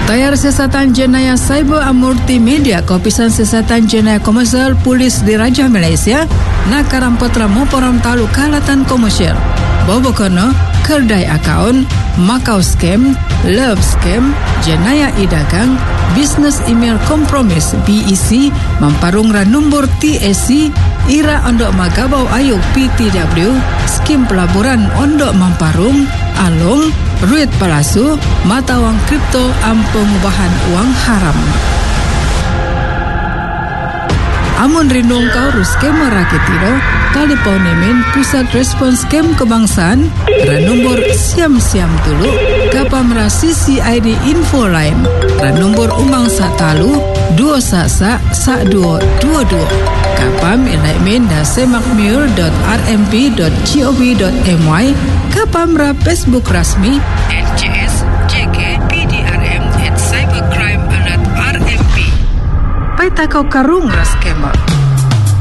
Tayar Siasatan Jenayah Cyber Amurti Media Kopisan Siasatan Jenayah Komersial Polis di Raja Malaysia nakaram patra moporam talu kalatan komersial bobokono kerdai akaun, makau scam, love scam, jenayah idagang, business email kompromis BEC, mamparung nombor TSC, ira ondok magabau ayuk PTW, skim pelaburan ondok mamparung, alung, ruit palsu, mata wang kripto, pengubahan uang haram. Amun rinung kau ruskem raketiro, teleponemen pusat respons kem kebangsaan, nombor siam-siam dulu, kapamra CCID info line, nombor umang satalu, 2 kapam enaimen da semakmur.rmp.gov.my, kapamra Facebook rasmi, NJS JK PDRM at cybercrime alert RMP. Pai takau karung ras kemal.